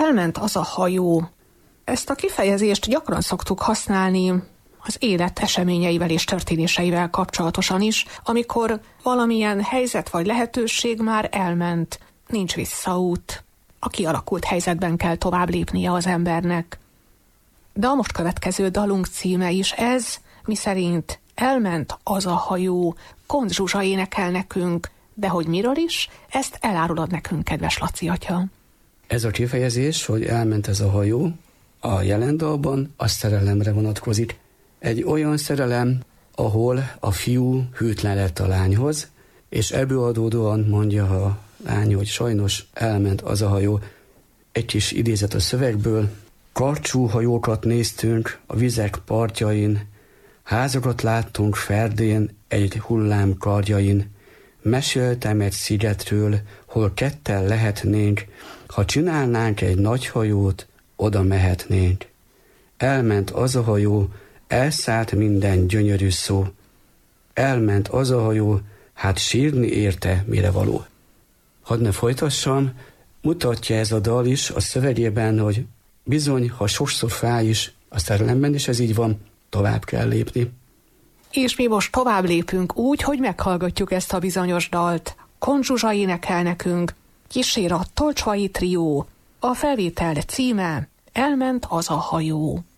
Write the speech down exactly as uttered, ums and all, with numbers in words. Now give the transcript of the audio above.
elment az a hajó. Ezt a kifejezést gyakran szoktuk használni az élet eseményeivel és történéseivel kapcsolatosan is, amikor valamilyen helyzet vagy lehetőség már elment, nincs visszaút. A kialakult helyzetben kell tovább lépnie az embernek. De a most következő dalunk címe is ez, miszerint elment az a hajó, Kont Zsuzsa énekel nekünk, de hogy miről is, ezt elárulod nekünk, kedves Laci atya. Ez a kifejezés, hogy elment ez a hajó, a jelen dalban a szerelemre vonatkozik. Egy olyan szerelem, ahol a fiú hűtlen lett a lányhoz, és ebből adódóan mondja a lány, hogy sajnos elment az a hajó. Egy kis idézet a szövegből. Karcsú hajókat néztünk a vizek partjain, házakat láttunk ferdén egy hullám kardjain. Meséltem egy szigetről, hol ketten lehetnénk, ha csinálnánk egy nagy hajót, oda mehetnénk. Elment az a hajó, elszállt minden gyönyörű szó. Elment az a hajó, hát sírni érte mire való. Hadd ne folytassam, mutatja ez a dal is a szövegében, hogy bizony, ha sokszor fáj is, a szerelemben is ez így van, tovább kell lépni. És mi most tovább lépünk úgy, hogy meghallgatjuk ezt a bizonyos dalt. Kont Zsuzsa énekel nekünk, kísér a Tolcsvai Trió, a felvétel címe Elment az a hajó.